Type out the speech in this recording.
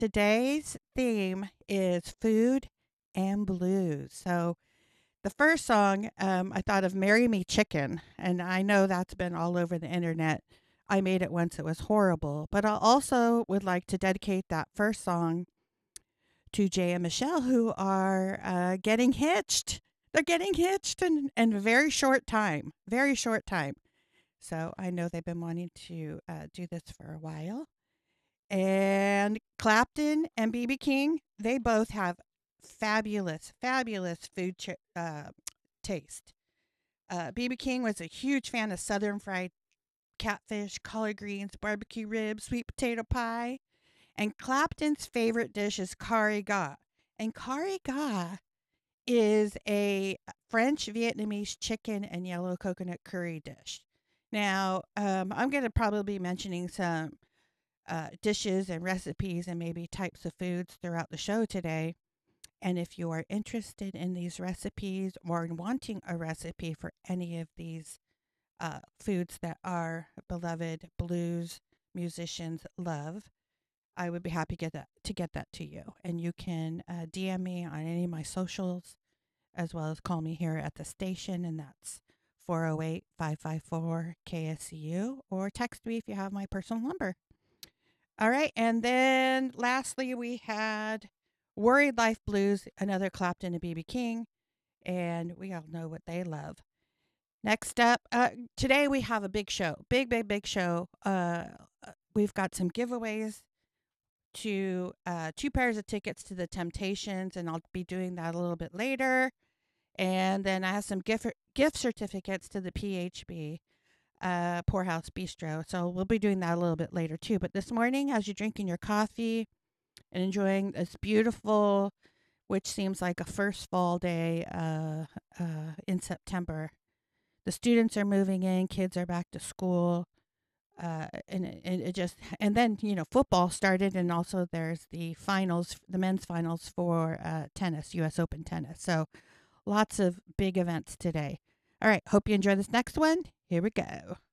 Today's theme is food and blues. So, the first song, I thought of Marry Me Chicken, and I know that's been all over the internet. I made it once, it was horrible. But I also would like to dedicate that first song to Jay and Michelle, who are getting hitched. They're getting hitched in a very short time, very short time. So, I know they've been wanting to do this for a while. And Clapton and BB King, they both have fabulous, fabulous taste. BB King was a huge fan of Southern fried catfish, collard greens, barbecue ribs, sweet potato pie. And Clapton's favorite dish is kari ga. And kari ga is a French Vietnamese chicken and yellow coconut curry dish. Now, I'm going to probably be mentioning some dishes and recipes and maybe types of foods throughout the show today. And if you are interested in these recipes or in wanting a recipe for any of these foods that our beloved blues musicians love, I would be happy to get that to you. And you can DM me on any of my socials as well as call me here at the station, and that's 408-554-KSCU, or text me if you have my personal number. All right. And then lastly, we had Worried Life Blues, another Clapton and BB King. And we all know what they love. Next up, today we have a big show. Big, big, big show. We've got some giveaways to two pairs of tickets to the Temptations, and I'll be doing that a little bit later. And then I have some gift certificates to the PHB. Poorhouse Bistro. So we'll be doing that a little bit later too. But this morning, as you're drinking your coffee and enjoying this beautiful, which seems like a first fall day in September, the students are moving in, kids are back to school. And then football started, and also there's the finals, the men's finals for tennis, U.S. Open tennis. So lots of big events today. All right, hope you enjoy this next one. Here we go.